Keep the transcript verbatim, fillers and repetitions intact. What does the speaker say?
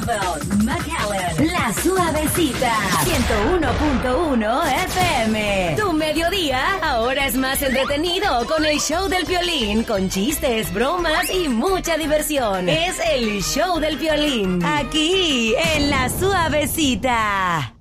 Campbell, McAllen, La Suavecita, ciento uno punto uno F M. Tu mediodía ahora es más entretenido con el show del Piolín, con chistes, bromas y mucha diversión. Es el show del Piolín, aquí en La Suavecita.